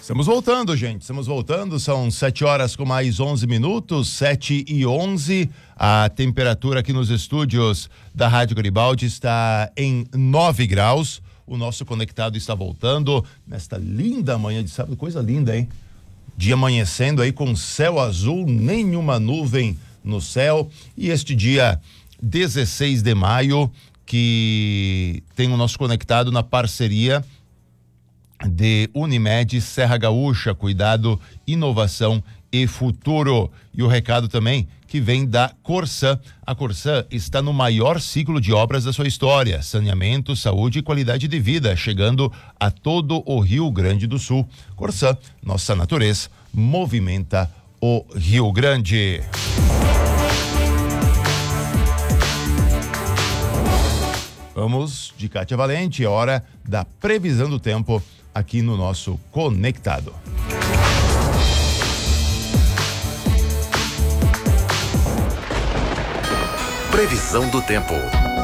Estamos voltando, gente. Estamos voltando. São 7 horas com mais 11 minutos, 7:11. A temperatura aqui nos estúdios da Rádio Garibaldi está em 9 graus. O nosso conectado está voltando nesta linda manhã de sábado. Coisa linda, hein? Dia amanhecendo aí com céu azul, nenhuma nuvem no céu. E este dia 16 de maio, que tem o nosso conectado na parceria de Unimed Serra Gaúcha, cuidado, inovação e futuro. E o recado também que vem da Corsã. A Corsã está no maior ciclo de obras da sua história: saneamento, saúde e qualidade de vida, chegando a todo o Rio Grande do Sul. Corsã, nossa natureza movimenta o Rio Grande. Vamos de Kátia Valente, hora da previsão do tempo aqui no nosso Conectado. Previsão do tempo.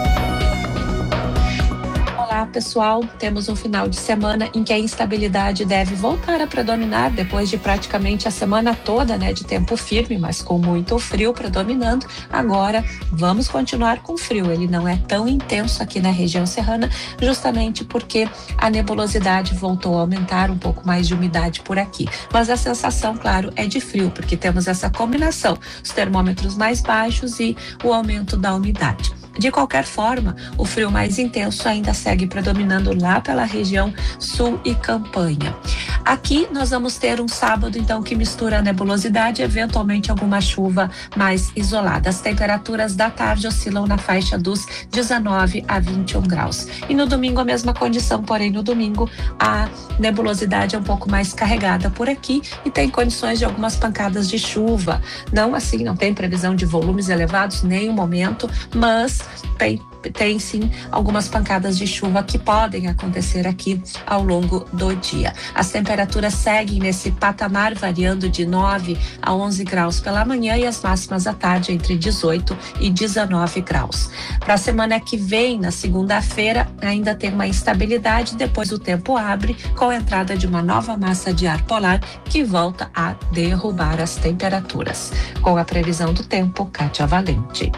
Olá, pessoal. Temos um final de semana em que a instabilidade deve voltar a predominar depois de praticamente a semana toda, de tempo firme, mas com muito frio predominando. Agora vamos continuar com frio. Ele não é tão intenso aqui na região serrana, justamente porque a nebulosidade voltou a aumentar, um pouco mais de umidade por aqui. Mas a sensação, claro, é de frio, porque temos essa combinação, os termômetros mais baixos e o aumento da umidade. De qualquer forma, o frio mais intenso ainda segue predominando lá pela região sul e campanha. Aqui nós vamos ter um sábado, então, que mistura a nebulosidade e eventualmente alguma chuva mais isolada. As temperaturas da tarde oscilam na faixa dos 19 a 21 graus. E no domingo a mesma condição, porém no domingo a nebulosidade é um pouco mais carregada por aqui e tem condições de algumas pancadas de chuva. Não tem previsão de volumes elevados, nem um momento, mas tem sim algumas pancadas de chuva que podem acontecer aqui ao longo do dia. As temperaturas seguem nesse patamar, variando de 9 a 11 graus pela manhã e as máximas à tarde entre 18 e 19 graus. Para a semana que vem, na segunda-feira, ainda tem uma instabilidade, depois o tempo abre com a entrada de uma nova massa de ar polar que volta a derrubar as temperaturas. Com a previsão do tempo, Kátia Valente.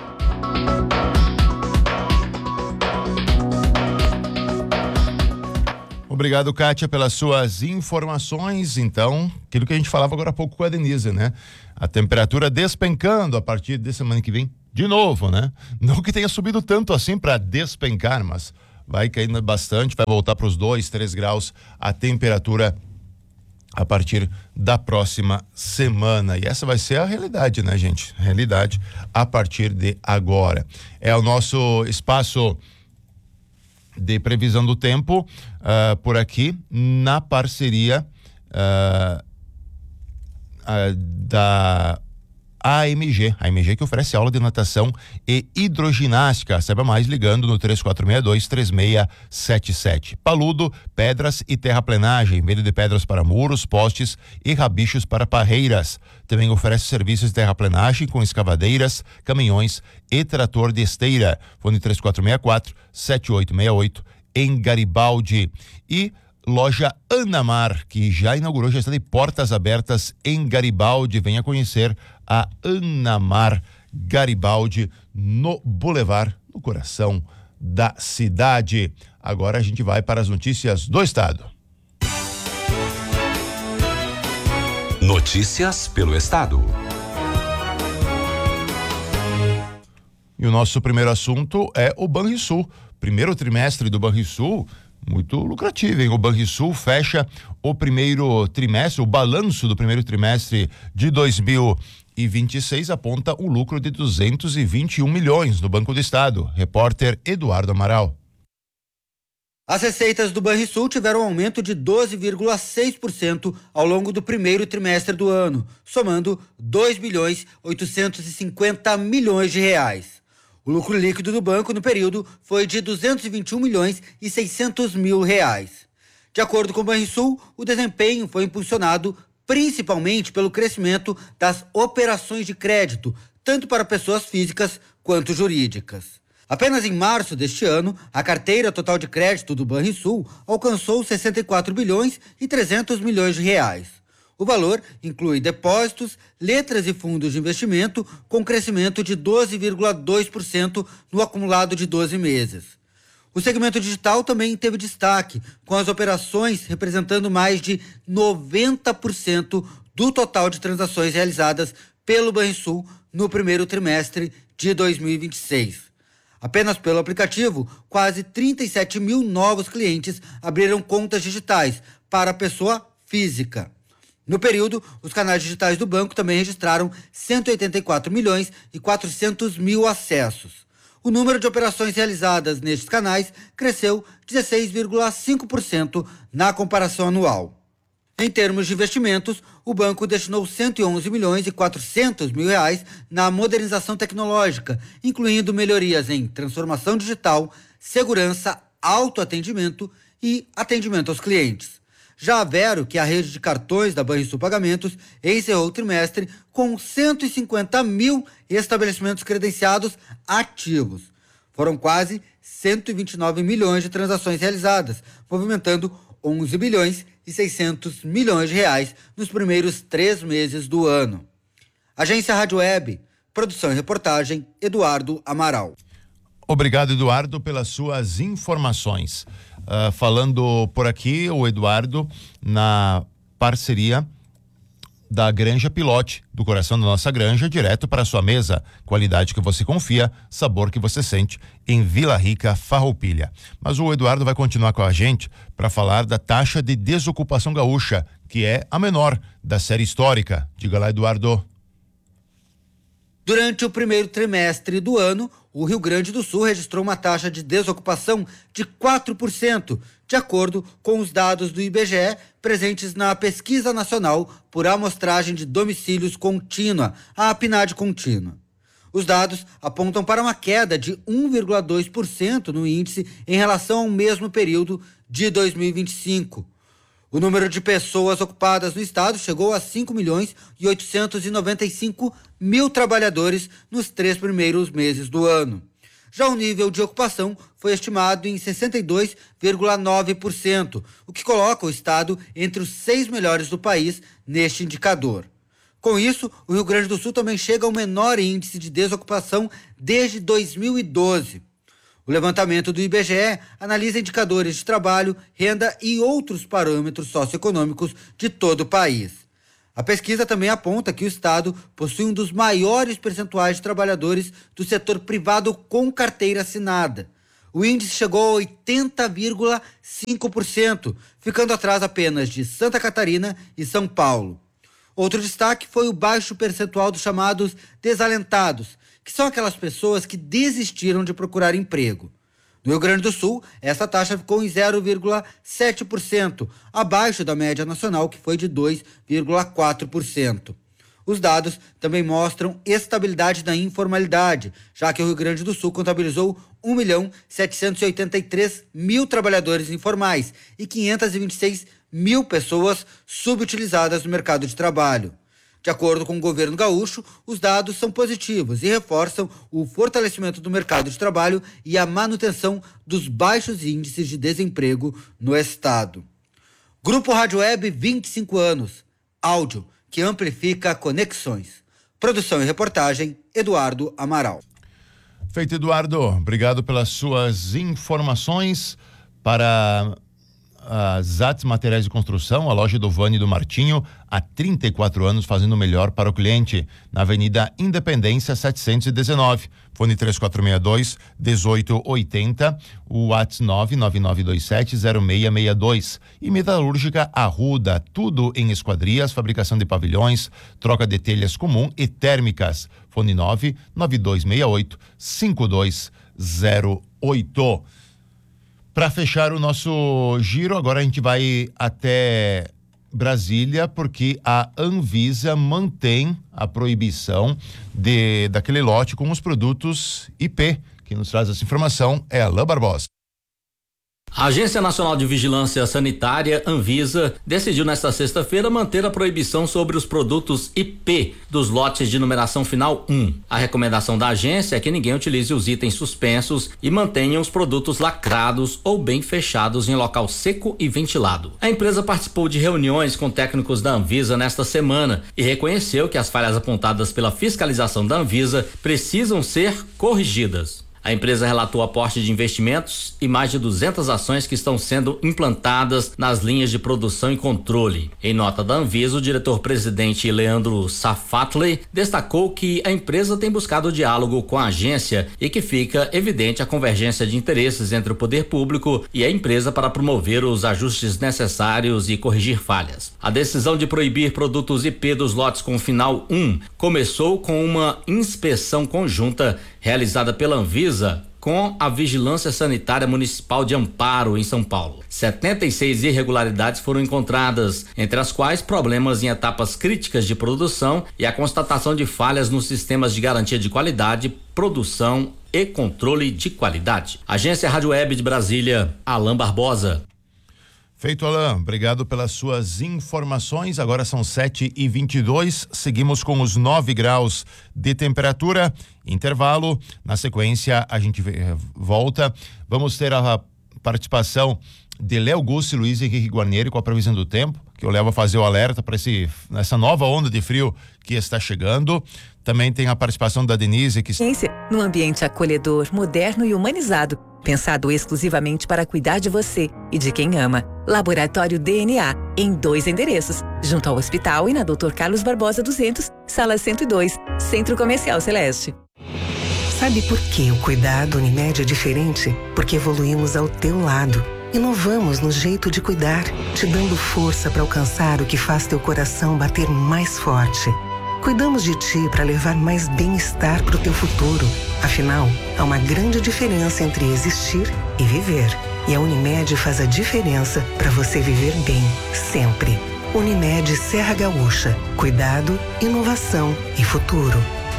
Obrigado, Kátia, pelas suas informações. Então, aquilo que a gente falava agora há pouco com a Denise, A temperatura despencando a partir de semana que vem, de novo, Não que tenha subido tanto assim para despencar, mas vai caindo bastante, vai voltar para os 2, 3 graus a temperatura a partir da próxima semana. E essa vai ser a realidade, gente? Realidade a partir de agora. É o nosso espaço de previsão do tempo por aqui, na parceria da AMG que oferece aula de natação e hidroginástica. Saiba mais ligando no 3462-3677. Paludo, pedras e terraplenagem, venda de pedras para muros, postes e rabichos para parreiras. Também oferece serviços de terraplenagem com escavadeiras, caminhões e trator de esteira. Fone 3464-7868 em Garibaldi. E loja Anamar, que já inaugurou, já está de portas abertas em Garibaldi. Venha conhecer a Anamar Garibaldi no Boulevard, no coração da cidade. Agora a gente vai para as notícias do estado. Notícias pelo estado. E o nosso primeiro assunto é o Banrisul. Primeiro trimestre do Banrisul, muito lucrativo, hein? O Banrisul fecha o primeiro trimestre, o balanço do primeiro trimestre de 2026 aponta um lucro de 221 milhões no Banco do Estado. Repórter Eduardo Amaral. As receitas do Banrisul tiveram um aumento de 12,6% ao longo do primeiro trimestre do ano, somando 2.850 milhões de reais. O lucro líquido do banco no período foi de 221 milhões e 600 mil reais. De acordo com o Banrisul, o desempenho foi impulsionado principalmente pelo crescimento das operações de crédito, tanto para pessoas físicas quanto jurídicas. Apenas em março deste ano, a carteira total de crédito do Banrisul alcançou 64 bilhões e 300 milhões de reais. O valor inclui depósitos, letras e fundos de investimento, com crescimento de 12,2% no acumulado de 12 meses. O segmento digital também teve destaque, com as operações representando mais de 90% do total de transações realizadas pelo Banrisul no primeiro trimestre de 2026. Apenas pelo aplicativo, quase 37 mil novos clientes abriram contas digitais para a pessoa física. No período, os canais digitais do banco também registraram 184 milhões e 400 mil acessos. O número de operações realizadas nestes canais cresceu 16,5% na comparação anual. Em termos de investimentos, o banco destinou 111 milhões e 400 mil reais na modernização tecnológica, incluindo melhorias em transformação digital, segurança, autoatendimento e atendimento aos clientes. Já a Vero, que é a rede de cartões da Banrisul Pagamentos, encerrou o trimestre com 150 mil estabelecimentos credenciados ativos. Foram quase 129 milhões de transações realizadas, movimentando 11 bilhões e 600 milhões de reais nos primeiros 3 meses do ano. Agência Rádio Web, produção e reportagem, Eduardo Amaral. Obrigado, Eduardo, pelas suas informações. Falando por aqui, o Eduardo, na parceria da Granja Pilote, do coração da nossa granja, direto para a sua mesa. Qualidade que você confia, sabor que você sente, em Vila Rica, Farroupilha. Mas o Eduardo vai continuar com a gente para falar da taxa de desocupação gaúcha, que é a menor da série histórica. Diga lá, Eduardo. Durante o primeiro trimestre do ano, o Rio Grande do Sul registrou uma taxa de desocupação de 4%, de acordo com os dados do IBGE presentes na Pesquisa Nacional por Amostragem de Domicílios Contínua, a PNAD Contínua. Os dados apontam para uma queda de 1,2% no índice em relação ao mesmo período de 2025. O número de pessoas ocupadas no estado chegou a 5 milhões e 895 mil trabalhadores nos 3 primeiros meses do ano. Já o nível de ocupação foi estimado em 62,9%, o que coloca o estado entre os 6 melhores do país neste indicador. Com isso, o Rio Grande do Sul também chega ao menor índice de desocupação desde 2012. O levantamento do IBGE analisa indicadores de trabalho, renda e outros parâmetros socioeconômicos de todo o país. A pesquisa também aponta que o estado possui um dos maiores percentuais de trabalhadores do setor privado com carteira assinada. O índice chegou a 80,5%, ficando atrás apenas de Santa Catarina e São Paulo. Outro destaque foi o baixo percentual dos chamados desalentados, que são aquelas pessoas que desistiram de procurar emprego. No Rio Grande do Sul, essa taxa ficou em 0,7%, abaixo da média nacional, que foi de 2,4%. Os dados também mostram estabilidade na informalidade, já que o Rio Grande do Sul contabilizou 1.783.000 trabalhadores informais e 526 mil pessoas subutilizadas no mercado de trabalho. De acordo com o governo gaúcho, os dados são positivos e reforçam o fortalecimento do mercado de trabalho e a manutenção dos baixos índices de desemprego no estado. Grupo Rádio Web, 25 anos. Áudio que amplifica conexões. Produção e reportagem, Eduardo Amaral. Feito, Eduardo. Obrigado pelas suas informações. Para a Zatz Materiais de Construção, a loja do Vani e do Martinho, há 34 anos fazendo o melhor para o cliente, na Avenida Independência 719, fone 3462-1880, o WhatsApp 99927-0662 e Metalúrgica Arruda, tudo em esquadrias, fabricação de pavilhões, troca de telhas comum e térmicas, fone 99268-5208. Para fechar o nosso giro, agora a gente vai até Brasília, porque a Anvisa mantém a proibição daquele lote com os produtos IP. Quem nos traz essa informação é Alain Barbosa. A Agência Nacional de Vigilância Sanitária, Anvisa, decidiu nesta sexta-feira manter a proibição sobre os produtos IP dos lotes de numeração final 1. A recomendação da agência é que ninguém utilize os itens suspensos e mantenha os produtos lacrados ou bem fechados em local seco e ventilado. A empresa participou de reuniões com técnicos da Anvisa nesta semana e reconheceu que as falhas apontadas pela fiscalização da Anvisa precisam ser corrigidas. A empresa relatou aporte de investimentos e mais de 200 ações que estão sendo implantadas nas linhas de produção e controle. Em nota da Anvisa, o diretor-presidente Leandro Safatli destacou que a empresa tem buscado diálogo com a agência e que fica evidente a convergência de interesses entre o poder público e a empresa para promover os ajustes necessários e corrigir falhas. A decisão de proibir produtos IP dos lotes com final 1 começou com uma inspeção conjunta realizada pela Anvisa com a Vigilância Sanitária Municipal de Amparo, em São Paulo. 76 irregularidades foram encontradas, entre as quais problemas em etapas críticas de produção e a constatação de falhas nos sistemas de garantia de qualidade, produção e controle de qualidade. Agência Rádio Web de Brasília, Alain Barbosa. Feito, Alain. Obrigado pelas suas informações. Agora são 7h22. Seguimos com os 9 graus de temperatura. Intervalo. Na sequência, a gente volta. Vamos ter a participação de Léo Gussi, Luiz Henrique Guarnieri com a previsão do tempo, que eu levo a fazer o alerta para essa nova onda de frio que está chegando. Também tem a participação da Denise, que no ambiente acolhedor, moderno e humanizado, pensado exclusivamente para cuidar de você e de quem ama. Laboratório DNA, em 2 endereços, junto ao hospital e na Dr. Carlos Barbosa 200, sala 102, Centro Comercial Celeste. Sabe por que o cuidado Unimed é diferente? Porque evoluímos ao teu lado. Inovamos no jeito de cuidar, te dando força para alcançar o que faz teu coração bater mais forte. Cuidamos de ti para levar mais bem-estar para o teu futuro. Afinal, há uma grande diferença entre existir e viver. E a Unimed faz a diferença para você viver bem, sempre. Unimed Serra Gaúcha. Cuidado, inovação e futuro.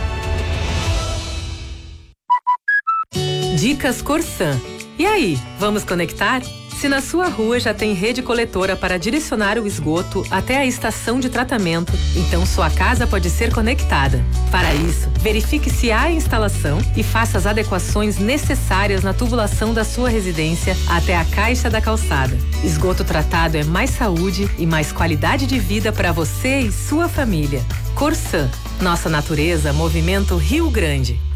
Dicas Corsan. E aí, vamos conectar? Se na sua rua já tem rede coletora para direcionar o esgoto até a estação de tratamento, então sua casa pode ser conectada. Para isso, verifique se há instalação e faça as adequações necessárias na tubulação da sua residência até a caixa da calçada. Esgoto tratado é mais saúde e mais qualidade de vida para você e sua família. Corsan, nossa natureza, Movimento Rio Grande.